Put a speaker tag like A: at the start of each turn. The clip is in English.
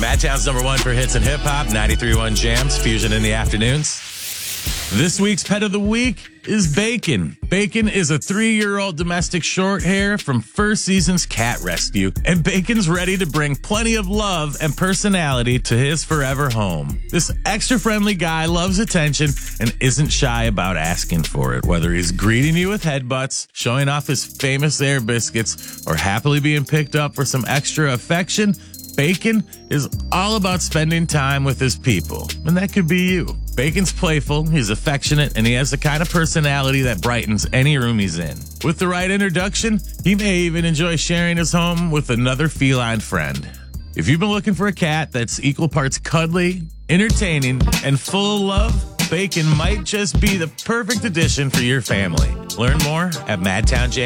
A: Madtown's number one for hits and hip hop, 93.1 Jams, Fusion in the afternoons. This week's pet of the week is Bacon. Bacon is a 3-year-old domestic short hair from First Season's Cat Rescue, and Bacon's ready to bring plenty of love and personality to his forever home. This extra friendly guy loves attention and isn't shy about asking for it, whether he's greeting you with headbutts, showing off his famous air biscuits, or happily being picked up for some extra affection. Bacon is all about spending time with his people, and that could be you. Bacon's playful, he's affectionate, and he has the kind of personality that brightens any room he's in. With the right introduction, he may even enjoy sharing his home with another feline friend. If you've been looking for a cat that's equal parts cuddly, entertaining, and full of love, Bacon might just be the perfect addition for your family. Learn more at Madtown Jams.